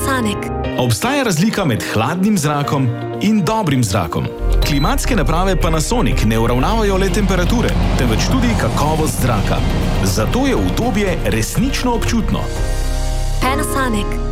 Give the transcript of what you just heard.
Panasonic. Obstaja razlika med hladnim zrakom in dobrim zrakom. Klimatske naprave Panasonic ne uravnavajo le temperature, temveč tudi kakovost zraka. Zato je udobje resnično občutno. Panasonic.